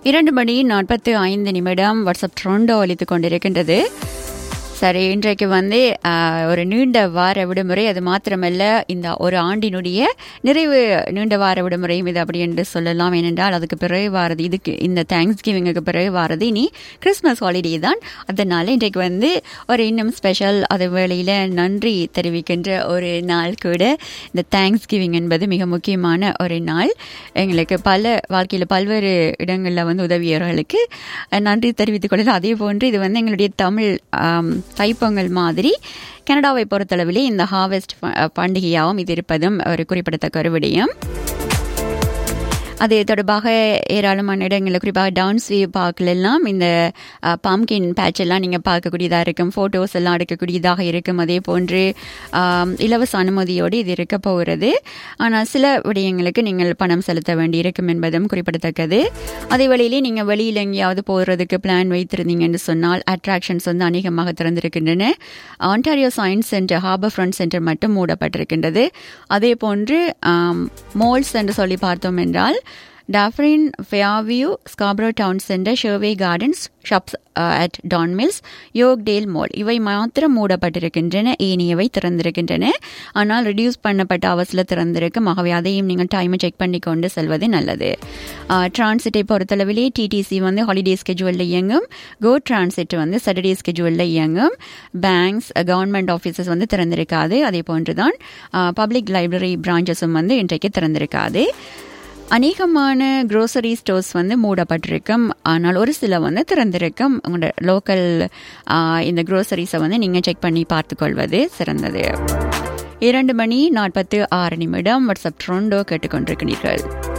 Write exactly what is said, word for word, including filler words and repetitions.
இரண்டு மணி நாற்பத்து ஐந்து நிமிடம் வாட்ஸ்அப் ட்ரோண்டோ ஒலித்துக் கொண்டிருக்கின்றது. சரி, இன்றைக்கு வந்து ஒரு நீண்ட வார விடுமுறை. அது மாத்திரமல்ல, இந்த ஒரு ஆண்டினுடைய நிறைவு நீண்ட வார விடுமுறையும் இது அப்படி என்று சொல்லலாம். ஏனென்றால் அதுக்கு பிறகு வாரது இதுக்கு இந்த தேங்க்ஸ் கிவிங்குக்கு பிறகு வாரது இனி கிறிஸ்மஸ் ஹாலிடே தான். அதனால இன்றைக்கு வந்து ஒரு இன்னும் ஸ்பெஷல், அது வேளையில் நன்றி தெரிவிக்கின்ற ஒரு நாள் கூட. இந்த தேங்க்ஸ் கிவிங் என்பது மிக முக்கியமான ஒரு நாள். எங்களுக்கு பல வாழ்க்கையில் பல்வேறு இடங்களில் வந்து உதவியவர்களுக்கு நன்றி தெரிவித்துக் கொள்ளலாம். அதே போன்று இது வந்து எங்களுடைய தமிழ் தைப்பொங்கல் மாதிரி கனடாவை பொறுத்தளவிலே இந்த ஹார்வெஸ்ட் பண்டிகையாகவும் இது இருப்பதும் ஒரு குறிப்பிடத்தக்க ஒரு விடயம். அது தொடர்பாக ஏராளமான இடங்களில், குறிப்பாக டவுன்ஸ்வி பார்க்கெல்லாம் இந்த பம்கின் பேட்ச் எல்லாம் நீங்கள் பார்க்கக்கூடியதாக இருக்கும். ஃபோட்டோஸ் எல்லாம் எடுக்கக்கூடியதாக இருக்கும். அதே போன்று இலவச அனுமதியோடு இது இருக்க போகிறது. ஆனால் சில விடயங்களுக்கு நீங்கள் பணம் செலுத்த வேண்டி இருக்கும் என்பதும் குறிப்பிடத்தக்கது. அதே வழியிலே நீங்கள் வெளியில் எங்கேயாவது போகிறதுக்கு பிளான் வைத்திருந்தீங்கன்னு சொன்னால் அட்ராக்ஷன்ஸ் வந்து அநேகமாக திறந்திருக்கின்றன. Ontario science centre, harbour front centre மட்டும் மூடப்பட்டிருக்கின்றது. அதே போன்று மால்ஸ் என்று சொல்லி பார்த்தோம் என்றால் Dufferin, Fairview, Scarborough down centre, ஷெர்வே gardens, shops at Don mills, யோக்டேல் mall இவை மாத்திரம் மூடப்பட்டிருக்கின்றன. ஏனையவை திறந்திருக்கின்றன. ஆனால் ரெடியூஸ் பண்ணப்பட்ட அவசில் திறந்திருக்கும். ஆகவே அதையும் நீங்கள் டைமை செக் பண்ணி கொண்டு செல்வது நல்லது. டிரான்சிட்டை பொறுத்தளவிலே டிடிசி வந்து ஹாலிடே ஸ்கெட்யூலில் இயங்கும். கோ டிரான்சிட் வந்து சாட்டர்டே ஸ்கெட்யூலில் இயங்கும். பேங்க்ஸ், கவர்மெண்ட் ஆஃபீஸஸ் வந்து திறந்திருக்காது. அதே போன்று தான் பப்ளிக் லைப்ரரி பிரான்ச்சஸும் வந்து இன்றைக்கு திறந்திருக்காது. அநேகமான க்ரோசரி ஸ்டோர்ஸ் வந்து மூடப்பட்டிருக்கும். ஆனால் ஒரு சில வந்து திறந்திருக்கும். உங்களோட லோக்கல் இந்த க்ரோசரிஸை வந்து நீங்கள் செக் பண்ணி பார்த்துக்கொள்வது சிறந்தது. இரண்டு மணி நாற்பத்து ஆறு நிமிடம் வாட்ஸ்அப் ட்ரோண்டோ கேட்டுக்கொண்டிருக்கிறீர்கள்.